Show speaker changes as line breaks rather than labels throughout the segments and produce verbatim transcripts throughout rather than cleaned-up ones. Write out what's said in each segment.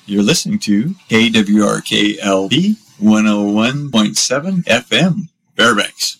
You're listening to K W R K L P one oh one point seven F M, Fairbanks.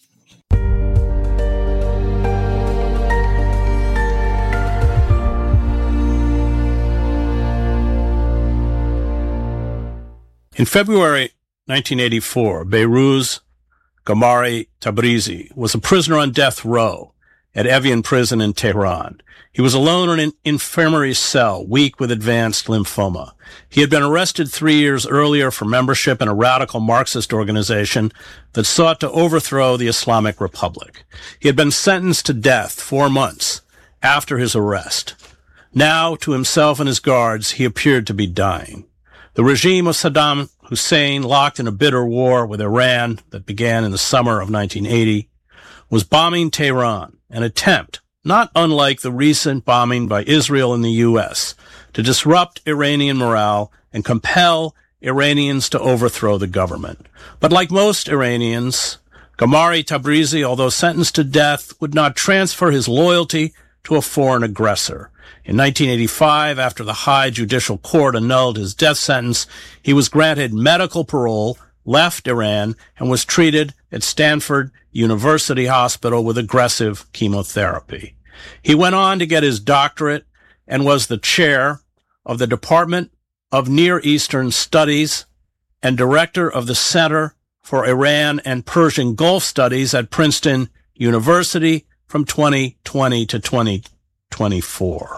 In February nineteen eighty-four, Behrouz Gamari Tabrizi was a prisoner on death row at Evian prison in Tehran. He was alone in an infirmary cell, weak with advanced lymphoma. He had been arrested three years earlier for membership in a radical Marxist organization that sought to overthrow the Islamic Republic. He had been sentenced to death four months after his arrest. Now, to himself and his guards, he appeared to be dying. The regime of Saddam Hussein, locked in a bitter war with Iran that began in the summer of nineteen eighty, was bombing Tehran, an attempt, not unlike the recent bombing by Israel in the U S, to disrupt Iranian morale and compel Iranians to overthrow the government. But like most Iranians, Gamari Tabrizi, although sentenced to death, would not transfer his loyalty to a foreign aggressor. In nineteen eighty-five, after the High Judicial Court annulled his death sentence, he was granted medical parole, left Iran, and was treated at Stanford University Hospital with aggressive chemotherapy. He went on to get his doctorate and was the chair of the Department of Near Eastern Studies and director of the Center for Iran and Persian Gulf Studies at Princeton University from twenty twenty to twenty twenty-four.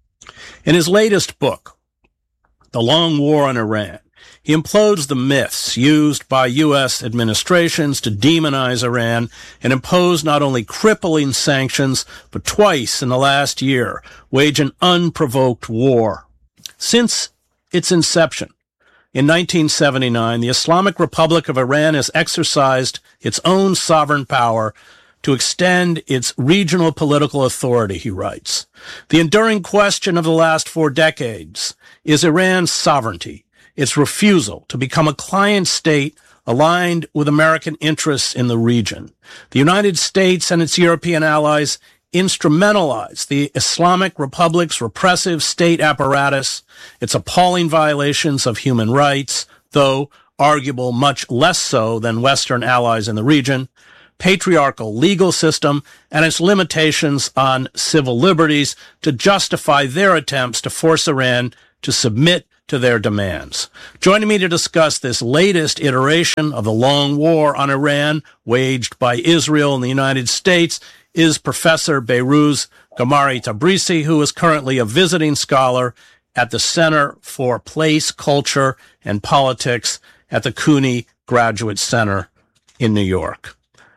In his latest book, The Long War on Iran, he implodes the myths used by U S administrations to demonize Iran and impose not only crippling sanctions, but twice in the last year wage an unprovoked war. Since its inception in nineteen seventy-nine, the Islamic Republic of Iran has exercised its own sovereign power to extend its regional political authority, he writes. The enduring question of the last four decades is Iran's sovereignty, its refusal to become a client state aligned with American interests in the region. The United States and its European allies instrumentalize the Islamic Republic's repressive state apparatus, its appalling violations of human rights, though arguable much less so than Western allies in the region, patriarchal legal system, and its limitations on civil liberties to justify their attempts to force Iran to submit to their demands. Joining me to discuss this latest iteration of the long war on Iran waged by Israel and the United States is Professor Behrouz Gamari Tabrizi, who is currently a visiting scholar at the Center for Place, Culture, and Politics at the Cooney Graduate Center in New York.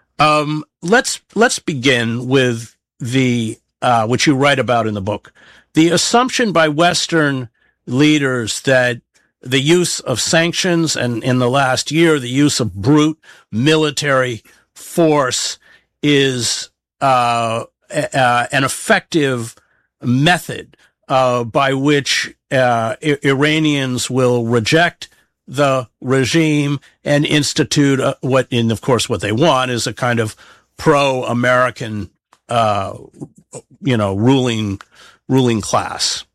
Um, let's let's begin with the uh, which you write about in the book, the assumption by Western leaders that the use of sanctions and in the last year the use of brute military force is uh, uh, an effective method uh, by which uh, I- Iranians will reject the regime and institute uh, what, and of course, what they want is a kind of pro-American, uh, you know, ruling ruling class.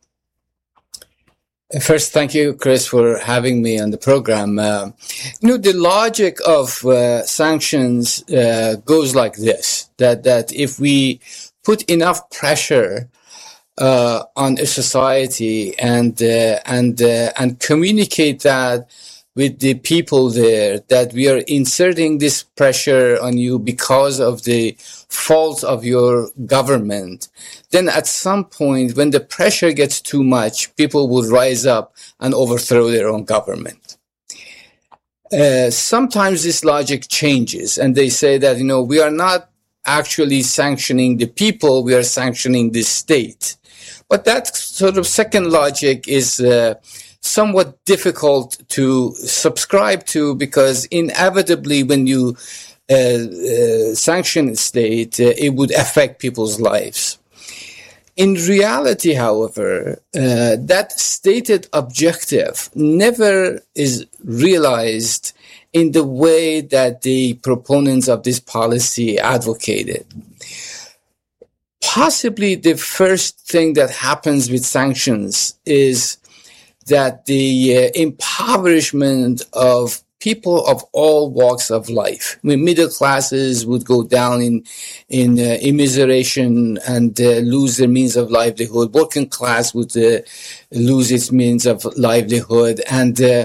First, thank you, Chris, for having me on the program. Uh, you know, the logic of uh, sanctions uh, goes like this: that that if we put enough pressure Uh, on a society and uh, and uh, and communicate that with the people there, that we are inserting this pressure on you because of the fault of your government, then at some point when the pressure gets too much, people will rise up and overthrow their own government. Uh, sometimes this logic changes and they say that, you know, we are not actually sanctioning the people, we are sanctioning the state. But that sort of second logic is uh, somewhat difficult to subscribe to, because inevitably when you uh, uh, sanction a state, uh, it would affect people's lives. In reality, however, uh, that stated objective never is realized in the way that the proponents of this policy advocated. Possibly the first thing that happens with sanctions is that the uh, impoverishment of people of all walks of life. I mean, middle classes would go down in in uh, immiseration and uh, lose their means of livelihood. Working class would uh, lose its means of livelihood, and uh,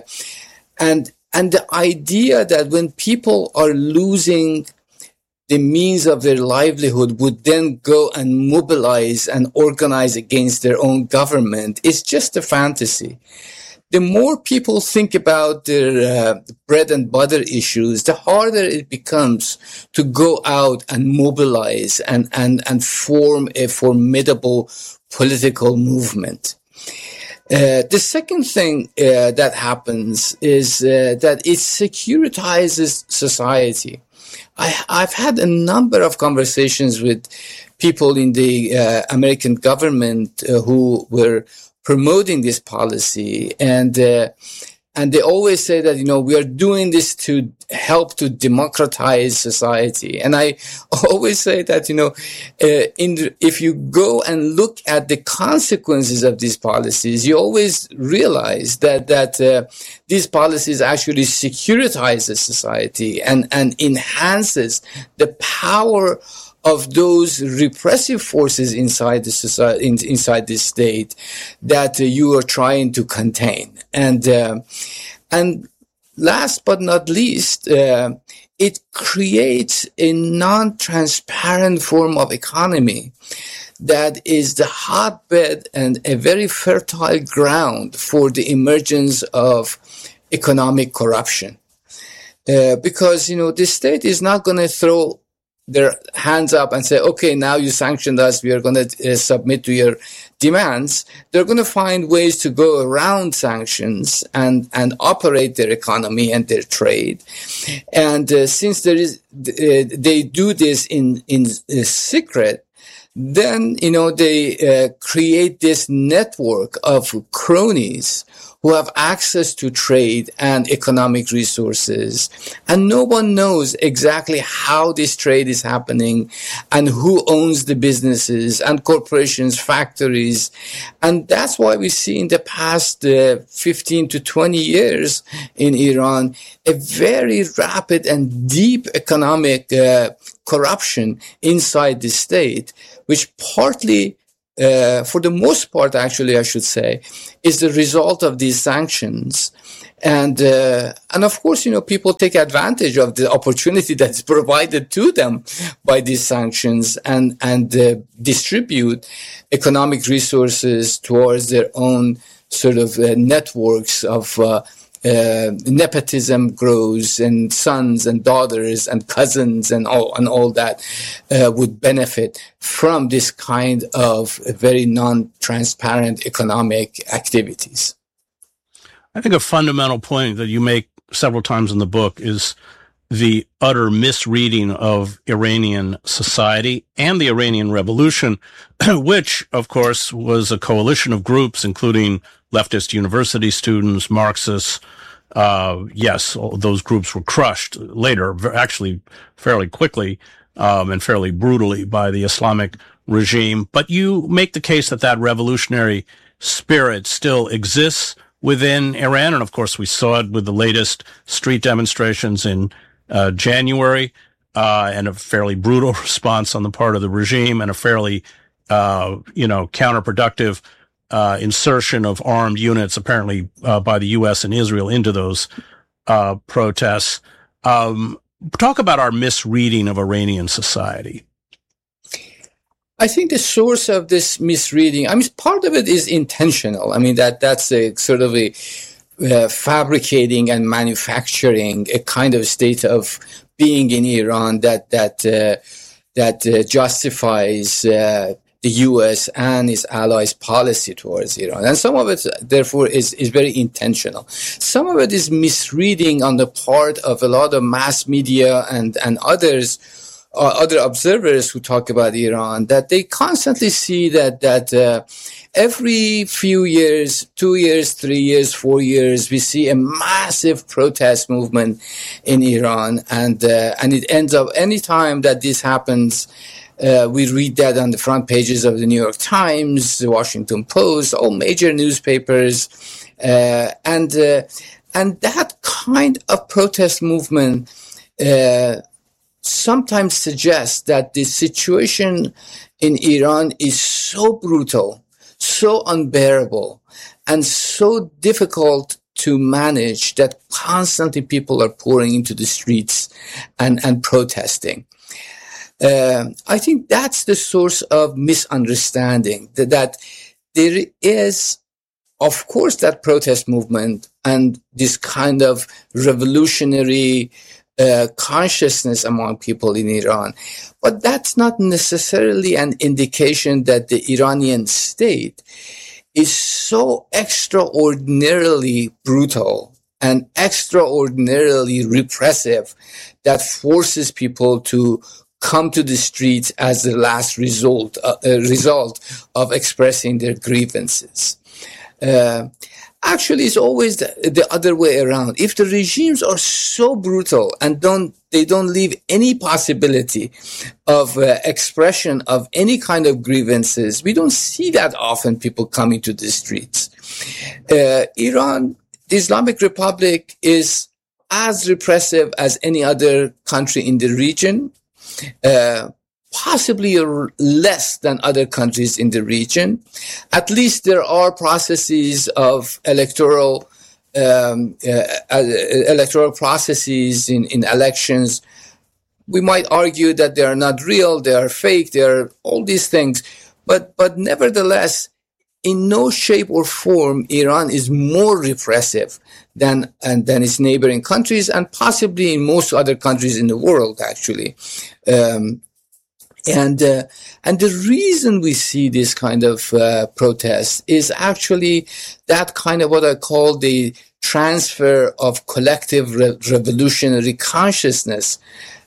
and and the idea that when people are losing the means of their livelihood, would then go and mobilize and organize against their own government is just a fantasy. The more people think about their uh, bread and butter issues, the harder it becomes to go out and mobilize and, and, and form a formidable political movement. Uh, the second thing uh, that happens is uh, that it securitizes society. I, I've had a number of conversations with people in the uh, American government uh, who were promoting this policy, and uh, and they always say that, you know, we are doing this to help to democratize society. And I always say that, you know, uh, in the, if you go and look at the consequences of these policies, you always realize that that uh, these policies actually securitize the society and and enhances the power of those repressive forces inside the society, in, inside the state that uh, you are trying to contain. And, uh, and last but not least, uh, it creates a non-transparent form of economy that is the hotbed and a very fertile ground for the emergence of economic corruption. Uh, because, you know, the state is not going to throw their hands up and say, okay, now you sanctioned us, we are going to uh, submit to your demands. They're going to find ways to go around sanctions and, and operate their economy and their trade. And uh, since there is, uh, they do this in, in uh, secret, then, you know, they uh, create this network of cronies who have access to trade and economic resources. And no one knows exactly how this trade is happening and who owns the businesses and corporations, factories. And that's why we see in the past uh, fifteen to twenty years in Iran, a very rapid and deep economic uh, corruption inside the state, which partly Uh, for the most part, actually, I should say, is the result of these sanctions. And, uh, and of course, you know, people take advantage of the opportunity that's provided to them by these sanctions and, and, uh, distribute economic resources towards their own sort of uh, networks of, uh, Uh, nepotism grows, and sons and daughters and cousins and all and all that uh, would benefit from this kind of very non-transparent economic activities.
I think a fundamental point that you make several times in the book is the utter misreading of Iranian society and the Iranian Revolution, which, of course, was a coalition of groups, including leftist university students, Marxists. Uh, yes, those groups were crushed later, actually fairly quickly um, and fairly brutally by the Islamic regime. But you make the case that that revolutionary spirit still exists within Iran. And, of course, we saw it with the latest street demonstrations in uh, January uh, and a fairly brutal response on the part of the regime and a fairly, uh, you know, counterproductive Uh, insertion of armed units, apparently uh, by the U S and Israel, into those uh, protests. Um, talk about our misreading of Iranian society.
I think the source of this misreading, I mean, part of it is intentional. I mean, that that's a sort of a uh, fabricating and manufacturing a kind of state of being in Iran that that uh, that uh, justifies Uh, the U S and its allies' policy towards Iran. And some of it, therefore, is, is very intentional. Some of it is misreading on the part of a lot of mass media and, and others, uh, other observers who talk about Iran, that they constantly see that, that uh, every few years, two years, three years, four years, we see a massive protest movement in Iran. And, uh, and it ends up, any time that this happens, Uh, we read that on the front pages of the New York Times, the Washington Post, all major newspapers. Uh, and uh, and that kind of protest movement uh, sometimes suggests that the situation in Iran is so brutal, so unbearable, and so difficult to manage that constantly people are pouring into the streets and, and protesting. Uh, I think that's the source of misunderstanding, that, that there is, of course, that protest movement and this kind of revolutionary uh, consciousness among people in Iran. But that's not necessarily an indication that the Iranian state is so extraordinarily brutal and extraordinarily repressive that forces people to come to the streets as the last result, uh, uh, result of expressing their grievances. Uh, actually, it's always the, the other way around. If the regimes are so brutal and don't they don't leave any possibility of uh, expression of any kind of grievances, we don't see that often people coming to the streets. Uh, Iran, the Islamic Republic, is as repressive as any other country in the region. Uh, possibly less than other countries in the region. At least there are processes of electoral um, uh, uh, electoral processes in, in elections. We might argue that they are not real, they are fake, they are all these things. But but nevertheless, in no shape or form, Iran is more repressive than and than its neighboring countries, and possibly in most other countries in the world, actually. Um, and uh, and the reason we see this kind of uh, protest is actually that kind of what I call the transfer of collective re- revolutionary consciousness,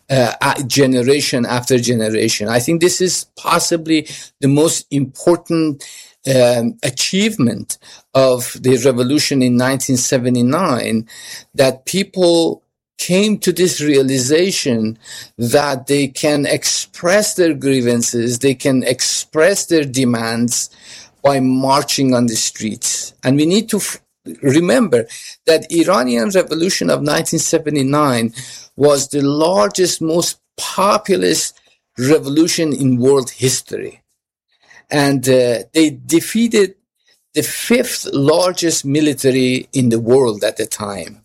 uh, generation after generation. I think this is possibly the most important Um, achievement of the revolution in nineteen seventy-nine, that people came to this realization that they can express their grievances, they can express their demands by marching on the streets. And we need to f- remember that Iranian revolution of nineteen seventy-nine was the largest, most populous revolution in world history. And uh, they defeated the fifth largest military in the world at the time.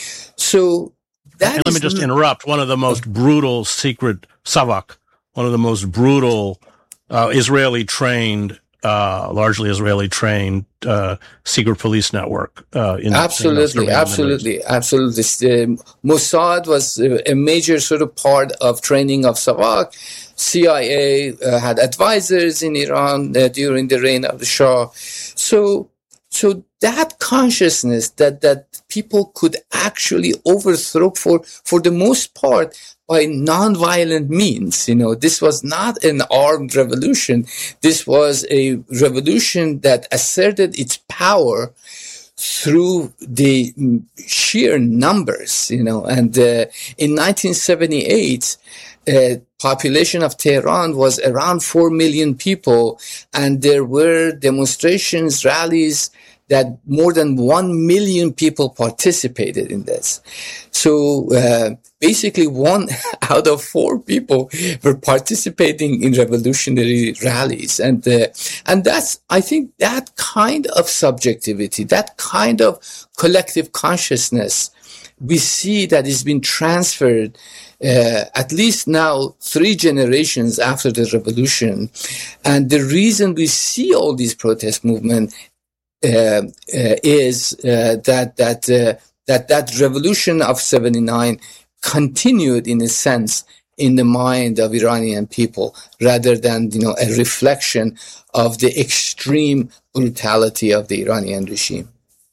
So that
and let me just n- interrupt. One of the most brutal secret Savak, one of the most brutal uh, Israeli-trained, uh, largely Israeli-trained uh, secret police network. Uh, in,
absolutely,
in
absolutely, absolutely. Uh, Mossad was a major sort of part of training of Savak. C I A uh, had advisors in Iran uh, during the reign of the Shah. So, so that consciousness that, that people could actually overthrow for, for the most part by nonviolent means. You know, this was not an armed revolution. This was a revolution that asserted its power through the sheer numbers, you know, and uh, in nineteen seventy-eight, uh, population of Tehran was around four million people, and there were demonstrations, rallies that more than one million people participated in this. So uh, basically one out of four people were participating in revolutionary rallies. And uh, and that's, I think that kind of subjectivity, that kind of collective consciousness, we see that it's been transferred uh, at least now three generations after the revolution. And the reason we see all these protest movements Uh, uh, is uh, that that uh, that that revolution of seventy-nine continued in a sense in the mind of Iranian people, rather than, you know, a reflection of the extreme brutality of the Iranian regime.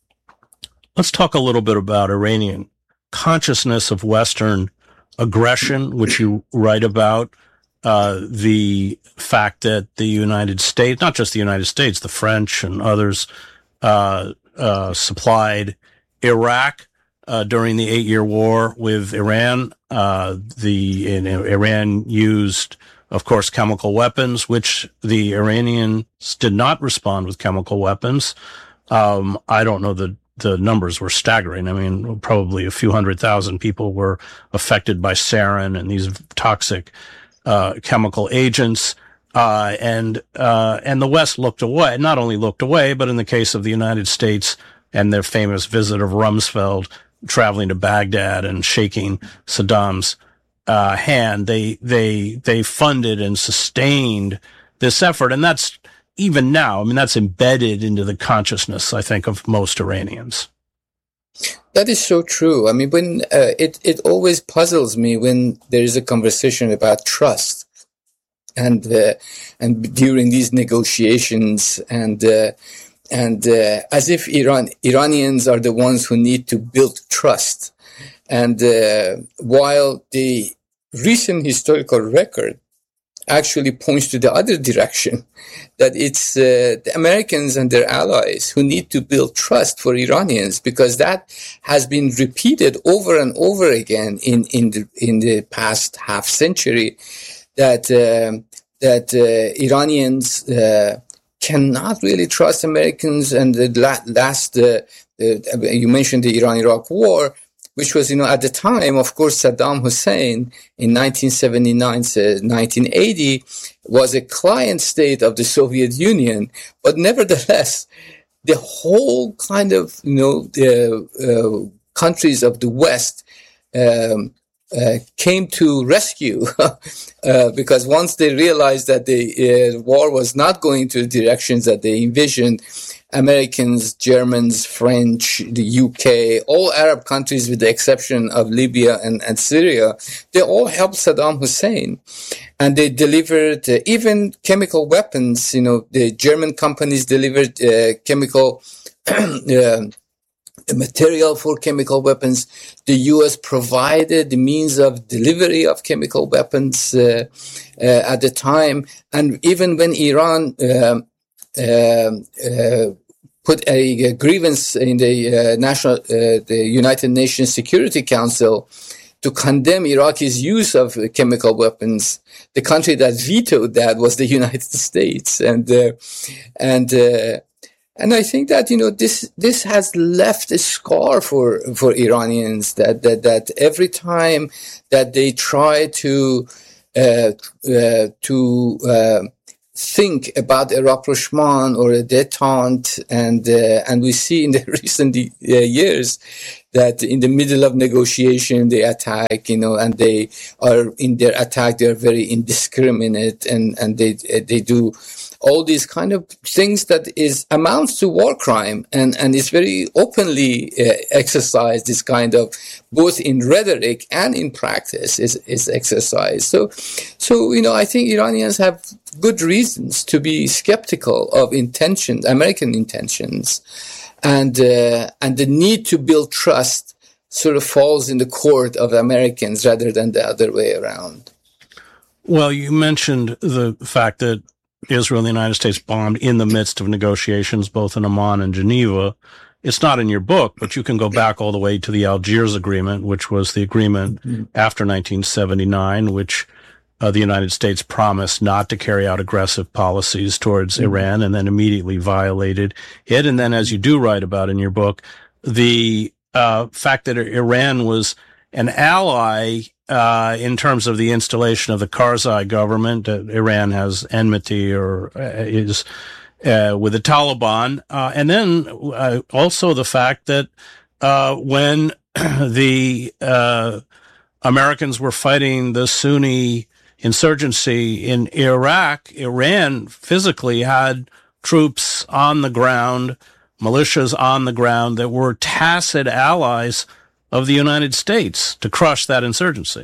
Let's talk a little bit about Iranian consciousness of Western aggression, which you write about. Uh, the fact that the United States, not just the United States, the French and others, Uh, uh, supplied Iraq uh, during the eight-year war with Iran. Uh, the in, Iran used, of course, chemical weapons, which the Iranians did not respond with chemical weapons. Um, I don't know the the numbers were staggering. I mean, probably a few hundred thousand people were affected by sarin and these toxic uh, chemical agents. Uh, and uh, and the West looked away, not only looked away, but in the case of the United States and their famous visit of Rumsfeld traveling to Baghdad and shaking Saddam's uh, hand, they they they funded and sustained this effort. And that's even now, I mean, that's embedded into the consciousness, I think, of most Iranians.
That is so true. I mean, when uh, it, it always puzzles me when there is a conversation about trust. And uh, and during these negotiations, and uh, and uh, as if Iran Iranians are the ones who need to build trust, and uh, while the recent historical record actually points to the other direction, that it's uh, the Americans and their allies who need to build trust for Iranians, because that has been repeated over and over again in in the in the past half century. That um, that uh, Iranians uh, cannot really trust Americans, and the la- last uh, uh, you mentioned the Iran-Iraq War, which was, you know, at the time, of course, Saddam Hussein in nineteen seventy-nine to nineteen eighty was a client state of the Soviet Union, but nevertheless, the whole kind of, you know, the uh, countries of the West um, Uh, came to rescue uh, because once they realized that the uh, war was not going to the directions that they envisioned, Americans, Germans, French, the U K, all Arab countries with the exception of Libya and, and Syria, they all helped Saddam Hussein. And they delivered uh, even chemical weapons. You know, the German companies delivered uh, chemical uh, material for chemical weapons. The U S provided the means of delivery of chemical weapons uh, uh, at the time. And even when Iran uh, uh, uh, put a, a grievance in the uh, national, uh, the United Nations Security Council to condemn Iraqi's use of uh, chemical weapons, the country that vetoed that was the United States. And uh, and uh, And I think that, you know, this, this has left a scar for, for Iranians, that, that, that every time that they try to, uh, uh, to, uh, think about a rapprochement or a détente, and, uh, and we see in the recent uh, years that in the middle of negotiation, they attack, you know, and they are in their attack, they're very indiscriminate, and, and they, they do all these kind of things that is amounts to war crime, and, and it's very openly uh, exercised, this kind of, both in rhetoric and in practice is, is exercised. So, so, you know, I think Iranians have good reasons to be skeptical of intentions, American intentions, and, uh, and the need to build trust sort of falls in the court of Americans rather than the other way around.
Well, you mentioned the fact that Israel and the United States bombed in the midst of negotiations, both in Amman and Geneva. It's not in your book, but you can go back all the way to the Algiers Agreement, which was the agreement mm-hmm. after nineteen seventy-nine, which uh, the United States promised not to carry out aggressive policies towards mm-hmm. Iran, and then immediately violated it. And then, as you do write about in your book, the uh, fact that Iran was an ally Uh, in terms of the installation of the Karzai government. uh, Iran has enmity or uh, is uh, with the Taliban, uh, and then uh, also the fact that uh, when the uh, Americans were fighting the Sunni insurgency in Iraq, Iran physically had troops on the ground, militias on the ground that were tacit allies of the United States to crush that insurgency.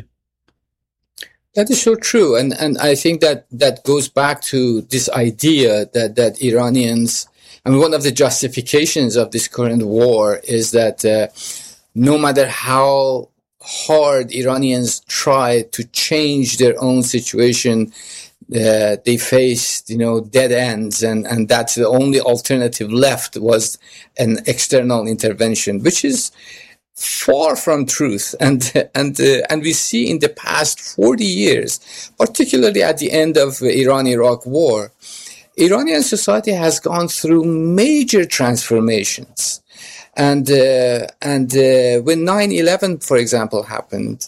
That is so true. And, and I think that, that goes back to this idea that, that Iranians, I mean, one of the justifications of this current war is that uh, no matter how hard Iranians try to change their own situation, uh, they faced, you know, dead ends, and, and that's the only alternative left was an external intervention, which is far from truth. And and uh, and we see in the past forty years, particularly at the end of the Iran-Iraq war, Iranian society has gone through major transformations. And uh, and uh, when nine eleven, for example, happened,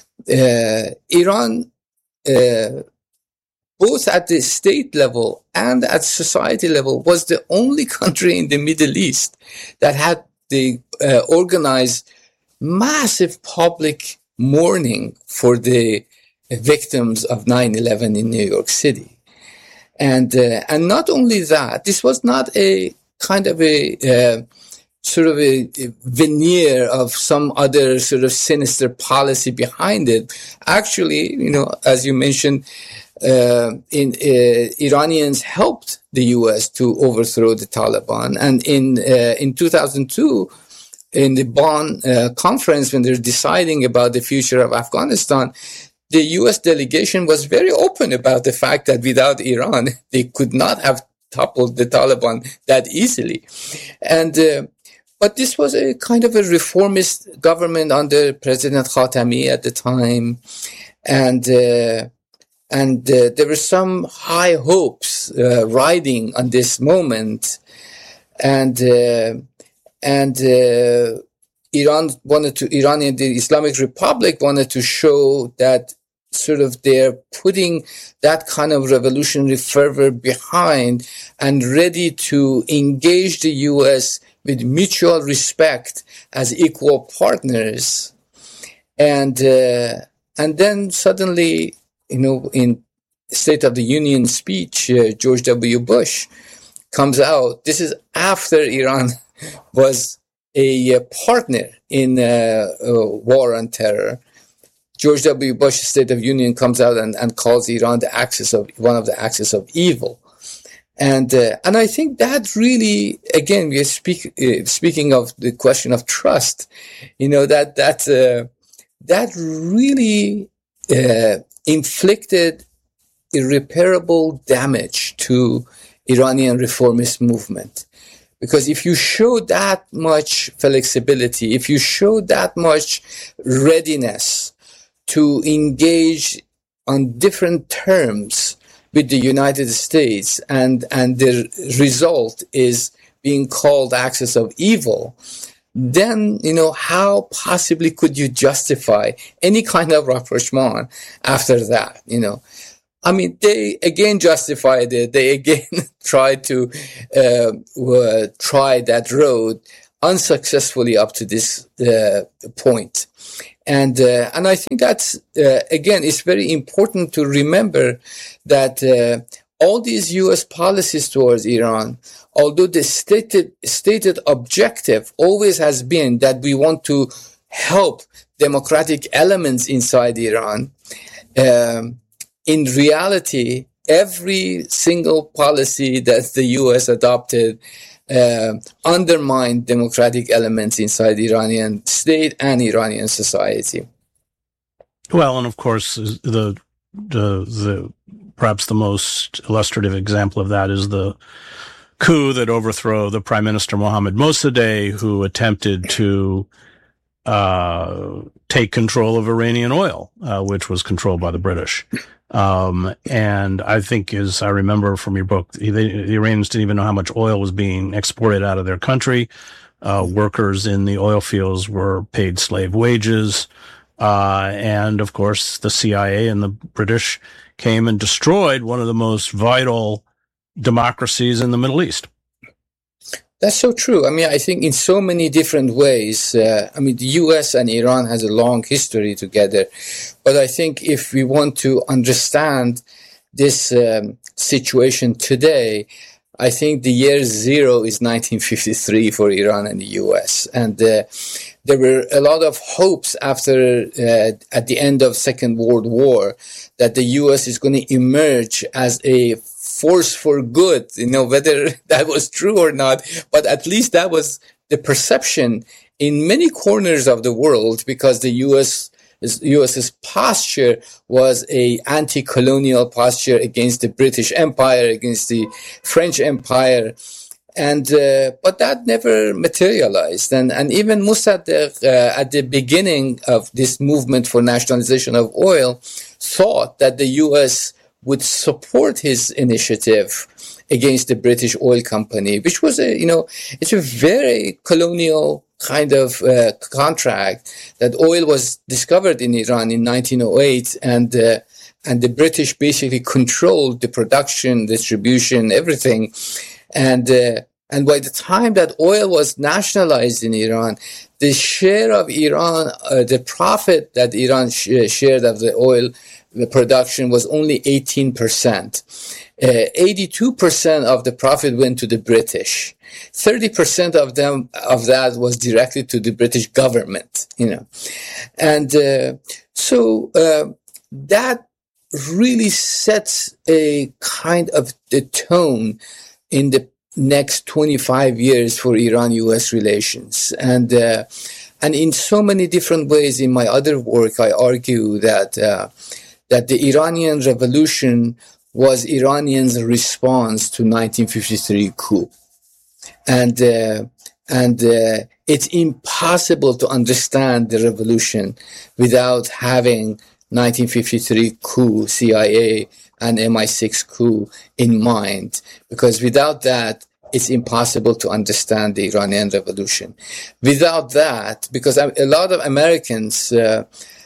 uh, Iran, uh, both at the state level and at society level, was the only country in the Middle East that had the uh, organized massive public mourning for the victims of nine eleven in New York City. And uh, and not only that, this was not a kind of a uh, sort of a, a veneer of some other sort of sinister policy behind it. Actually, you know, as you mentioned, uh, in uh, Iranians helped the U S to overthrow the Taliban, and in uh, in two thousand two, in the Bonn uh, conference, when they're deciding about the future of Afghanistan, the U S delegation was very open about the fact that without Iran, they could not have toppled the Taliban that easily. And uh, but this was a kind of a reformist government under President Khatami at the time, and uh, and uh, there were some high hopes uh, riding on this moment, and uh, and uh, Iran wanted to Iran and the Islamic Republic wanted to show that sort of they're putting that kind of revolutionary fervor behind and ready to engage the U S with mutual respect as equal partners. And uh, and then suddenly, you know, in State of the Union speech, uh, George W. Bush comes out. This is after Iran was a, a partner in uh, uh, war on terror. George W. Bush, State of the Union, comes out and, and calls Iran the axis of one of the axis of evil. And uh, and I think that really, again, we are speak, uh, speaking of the question of trust, you know, that that uh, that really uh, inflicted irreparable damage to Iranian reformist movement. Because if you show that much flexibility, if you show that much readiness to engage on different terms with the United States, and, and the result is being called axis of evil, then, you know, how possibly could you justify any kind of rapprochement after that, you know? I mean, they again justified it. They again tried to uh, uh, try that road unsuccessfully up to this uh, point. And uh, and I think that's, uh, again, it's very important to remember that uh, all these U S policies towards Iran, although the stated stated objective always has been that we want to help democratic elements inside Iran, um, in reality, every single policy that the U S adopted uh, undermined democratic elements inside the Iranian state and Iranian society.
Well, and of course, the the, the perhaps the most illustrative example of that is the coup that overthrew the Prime Minister Mohammad Mossadegh, who attempted to uh, take control of Iranian oil, uh, which was controlled by the British. Um, and I think, as I remember from your book, the, the Iranians didn't even know how much oil was being exported out of their country. Uh, workers in the oil fields were paid slave wages. Uh, and of course, the C I A and the British came and destroyed one of the most vital democracies in the Middle East.
That's so true. I mean, I think in so many different ways, uh, I mean, the U S and Iran has a long history together. But I think if we want to understand this um, situation today, I think the year zero is nineteen fifty-three for Iran and the U S. And uh, there were a lot of hopes after, uh, at the end of Second World War, that the U S is going to emerge as a force for good, you know, whether that was true or not, but at least that was the perception in many corners of the world, because the U S US's posture was a anti-colonial posture against the British Empire, against the French Empire, and uh, but that never materialized. And and even Mossadegh, uh, at the beginning of this movement for nationalization of oil, thought that the U S would support his initiative against the British Oil Company, which was a, you know, it's a very colonial kind of uh, contract. That oil was discovered in Iran in nineteen oh eight, and uh, and the British basically controlled the production, distribution, everything. And uh, and by the time that oil was nationalized in Iran, the share of Iran, uh, the profit that Iran sh- shared of the oil the production was only eighteen percent. Uh, eighty-two percent of the profit went to the British. thirty percent of them of that was directly to the British government, you know. And uh, so uh, that really sets a kind of the tone in the next twenty-five years for Iran-U S relations. And uh, and in so many different ways in my other work, I argue that uh, that the Iranian Revolution was Iranians' response to nineteen fifty-three coup. And uh, and uh, it's impossible to understand the revolution without having nineteen fifty-three coup, C I A and M I six coup in mind, because without that, it's impossible to understand the Iranian Revolution. Without that, because a lot of Americans, uh,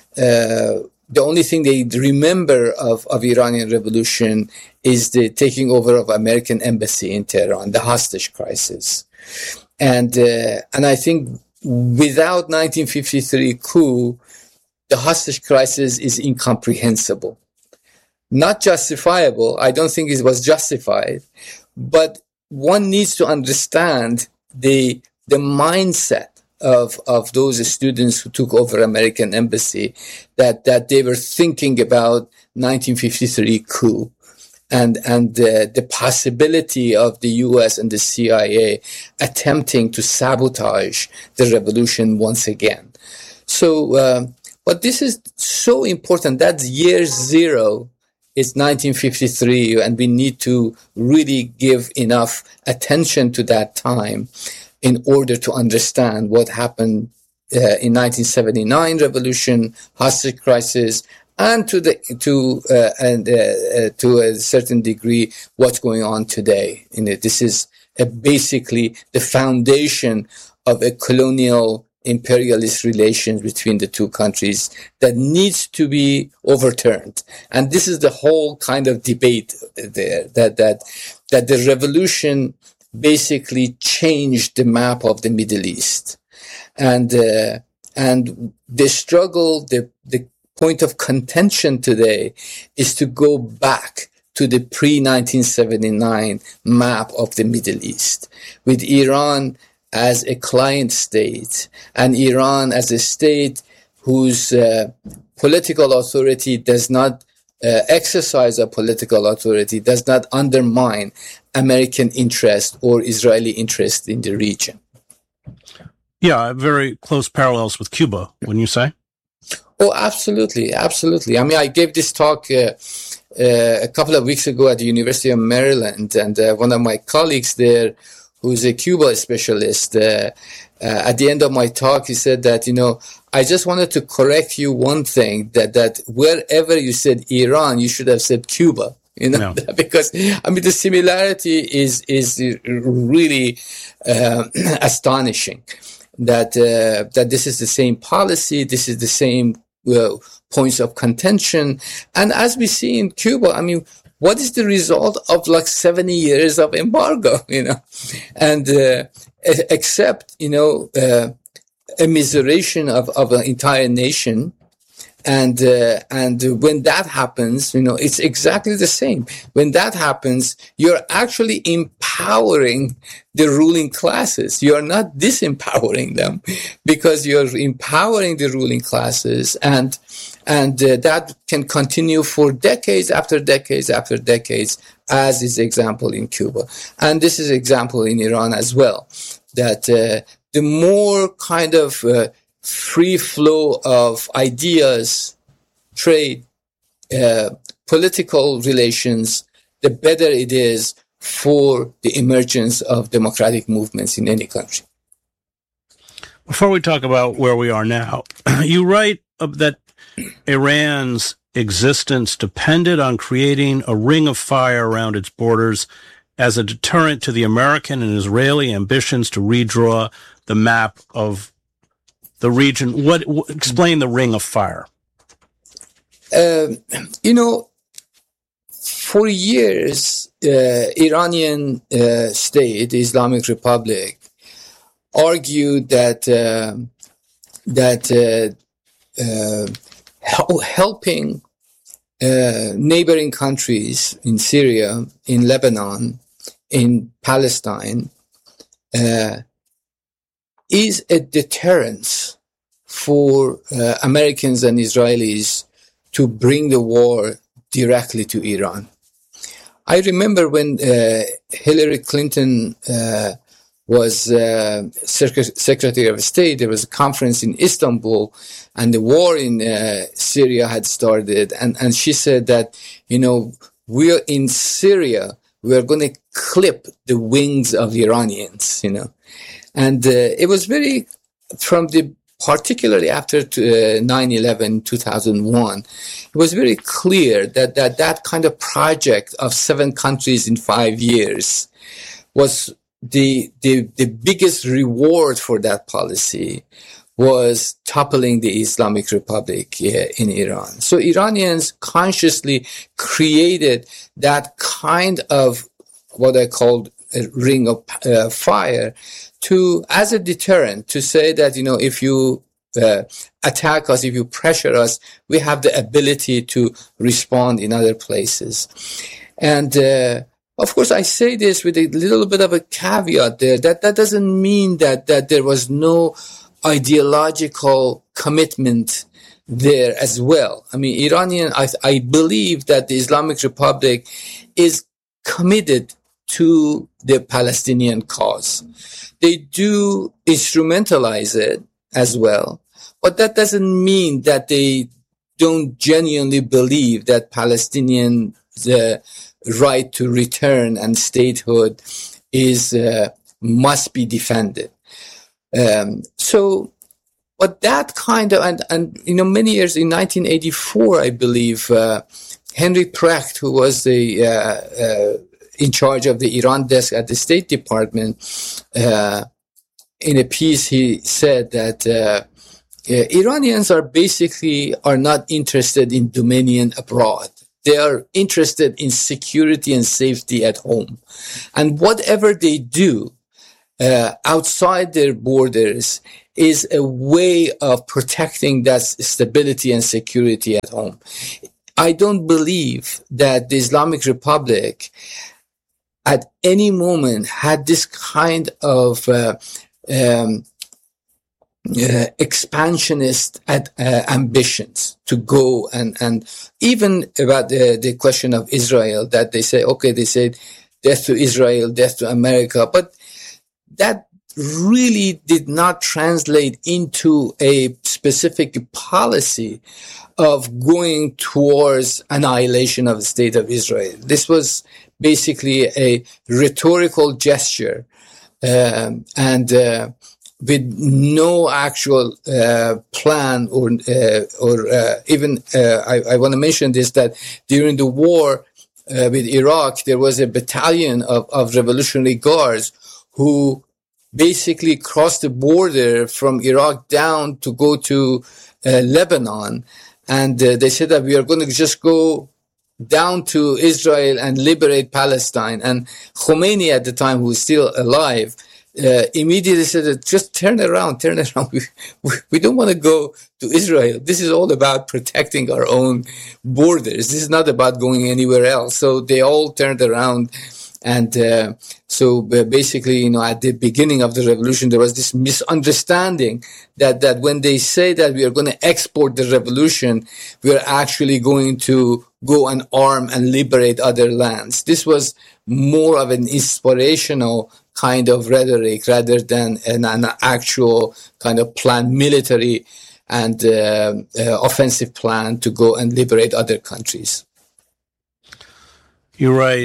uh, the only thing they remember of, of Iranian Revolution is the taking over of American embassy in Tehran, the hostage crisis. And, uh, and I think without nineteen fifty-three coup, the hostage crisis is incomprehensible. Not justifiable. I don't think it was justified, but one needs to understand the the mindset of of those students who took over American embassy, that that they were thinking about nineteen fifty-three coup and and uh, the possibility of the U S and the C I A attempting to sabotage the revolution once again. So, uh, but this is so important. That's year zero. It's nineteen fifty-three, and we need to really give enough attention to that time in order to understand what happened uh, in nineteen seventy-nine revolution, hostage crisis, and to the to uh, and uh, uh, to a certain degree what's going on today. You know, this is uh, basically the foundation of a colonial imperialist relations between the two countries that needs to be overturned. And this is the whole kind of debate there, that that that the revolution basically changed the map of the Middle East. And uh, and the struggle, the the point of contention today is to go back to the pre nineteen seventy-nine map of the Middle East, with Iran as a client state, and Iran as a state whose uh, political authority does not uh, exercise a political authority, does not undermine American interest or Israeli interest in the region.
Yeah, very close parallels with Cuba, wouldn't you say?
Oh, absolutely, absolutely. I mean, I gave this talk uh, uh, a couple of weeks ago at the University of Maryland, and uh, one of my colleagues there, who's a Cuba specialist, uh, uh, at the end of my talk, he said that, you know, I just wanted to correct you one thing, that, that wherever you said Iran, you should have said Cuba, you know, no. Because, I mean, the similarity is, is really uh, astonishing, that, uh, that this is the same policy, this is the same uh, points of contention. And as we see in Cuba, I mean, what is the result of like seventy years of embargo, you know, and uh, except, you know, uh, immiseration of, of an entire nation. And, uh, and when that happens, you know, it's exactly the same. When that happens, you're actually empowering the ruling classes. You're not disempowering them, because you're empowering the ruling classes, and, and uh, that can continue for decades after decades after decades, as is example in Cuba. And this is example in Iran as well, that, uh, the more kind of, uh, free flow of ideas, trade, uh, political relations, the better it is for the emergence of democratic movements in any country.
Before we talk about where we are now, you write that Iran's existence depended on creating a ring of fire around its borders as a deterrent to the American and Israeli ambitions to redraw the map of the region? What, what explain the Ring of Fire?
Um, you know, for years, uh, Iranian uh, state, the Islamic Republic, argued that uh, that uh, uh, hel- helping uh, neighboring countries in Syria, in Lebanon, in Palestine, uh, is a deterrence for uh, Americans and Israelis to bring the war directly to Iran. I remember when uh, Hillary Clinton uh, was uh, Sec- Secretary of State, there was a conference in Istanbul, and the war in uh, Syria had started, and, and she said that, you know, we're in Syria, we're going to clip the wings of Iranians, you know. And uh, it was very, from the particularly after uh, nine eleven, two thousand one, it was very clear that, that that kind of project of seven countries in five years was the, the, the biggest reward for that policy was toppling the Islamic Republic uh, in Iran. So Iranians consciously created that kind of what I called a ring of uh, fire to, as a deterrent, to say that, you know, if you uh, attack us, if you pressure us, we have the ability to respond in other places. And, uh, of course, I say this with a little bit of a caveat there, that that doesn't mean that, that there was no ideological commitment there as well. I mean, Iranian, I, I believe that the Islamic Republic is committed to the Palestinian cause. They do instrumentalize it as well, but that doesn't mean that they don't genuinely believe that Palestinian uh, right to return and statehood is uh, must be defended. Um, so, but that kind of, and, and, you know, many years in nineteen eighty-four, I believe, uh, Henry Precht, who was the, uh, uh, in charge of the Iran desk at the State Department, uh, in a piece, he said that, uh, uh, Iranians are basically, are not interested in dominion abroad. They are interested in security and safety at home. And whatever they do, Uh, outside their borders is a way of protecting that stability and security at home. I don't believe that the Islamic Republic at any moment had this kind of uh, um, uh, expansionist at, uh, ambitions to go and, and even about the, the question of Israel, that they say, okay, they said death to Israel, death to America, but that really did not translate into a specific policy of going towards annihilation of the state of Israel. This was basically a rhetorical gesture, um, and uh, with no actual uh, plan or uh, or uh, even uh, I, I want to mention this, that during the war uh, with Iraq, there was a battalion of, of Revolutionary Guards who basically crossed the border from Iraq down to go to uh, Lebanon. And uh, they said that we are going to just go down to Israel and liberate Palestine. And Khomeini at the time, who was still alive, uh, immediately said, just turn around, turn around. We, we don't want to go to Israel. This is all about protecting our own borders. This is not about going anywhere else. So they all turned around. And uh, so basically, you know, at the beginning of the revolution, there was this misunderstanding that, that when they say that we are going to export the revolution, we are actually going to go and arm and liberate other lands. This was more of an inspirational kind of rhetoric rather than an, an actual kind of plan, military and uh, uh, offensive plan to go and liberate other countries.
You're right.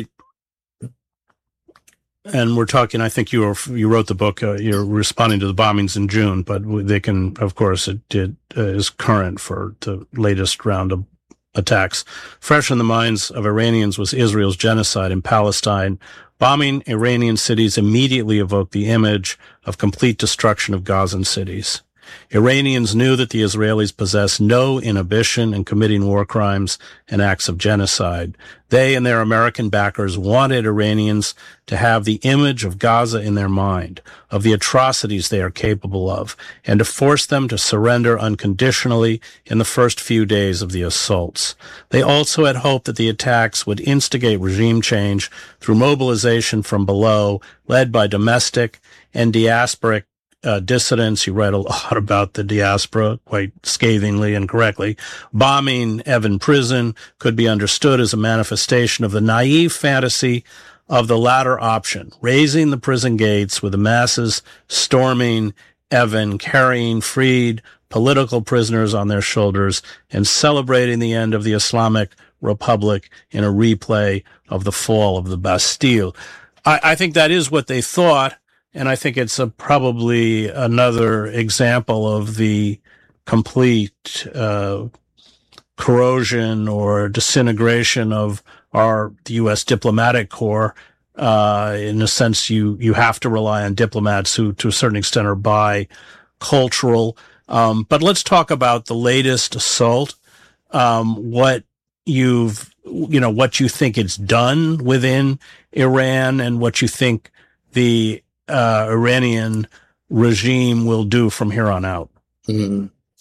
And we're talking, I think you were, you wrote the book, uh, you're responding to the bombings in June, but they can, of course, it did, uh, is current for the latest round of attacks. Fresh in the minds of Iranians was Israel's genocide in Palestine. Bombing Iranian cities immediately evoked the image of complete destruction of Gazan cities. Iranians knew that the Israelis possessed no inhibition in committing war crimes and acts of genocide. They and their American backers wanted Iranians to have the image of Gaza in their mind, of the atrocities they are capable of, and to force them to surrender unconditionally in the first few days of the assaults. They also had hoped that the attacks would instigate regime change through mobilization from below, led by domestic and diasporic Uh, dissidents. You write a lot about the diaspora, quite scathingly and correctly. Bombing Evin prison could be understood as a manifestation of the naive fantasy of the latter option, raising the prison gates with the masses storming Evin, carrying freed political prisoners on their shoulders, and celebrating the end of the Islamic Republic in a replay of the fall of the Bastille. I, I think that is what they thought. And I think it's a, probably another example of the complete uh, corrosion or disintegration of our the U S diplomatic corps. Uh, in a sense, you you have to rely on diplomats who, to a certain extent, are bicultural. Um, but let's talk about the latest assault. Um, what you've you know what you think it's done within Iran, and what you think the Uh, Iranian regime will do from here on out?
Mm.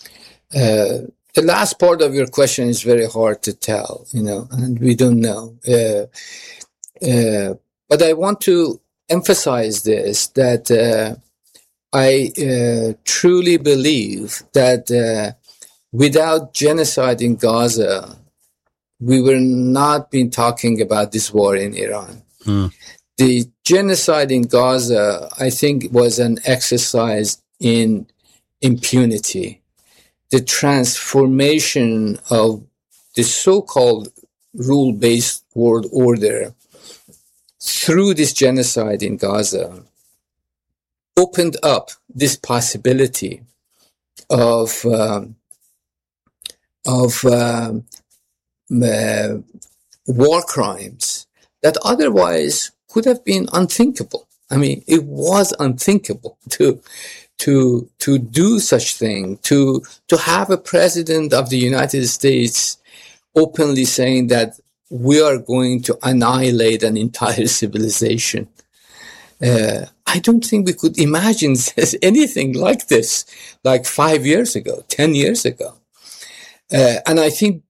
Uh, the last part of your question is very hard to tell, you know, and we don't know. Uh, uh, but I want to emphasize this, that uh, I uh, truly believe that uh, without genocide in Gaza, we would not been talking about this war in Iran. Mm. The genocide in Gaza, I think, was an exercise in impunity. The transformation of the so-called rule-based world order through this genocide in Gaza opened up this possibility of um, of um, uh, war crimes that otherwise could have been unthinkable. I mean, it was unthinkable to to to do such thing, to to have a president of the United States openly saying that we are going to annihilate an entire civilization. Uh, I don't think we could imagine anything like this, like five years ago, ten years ago. Uh, and I think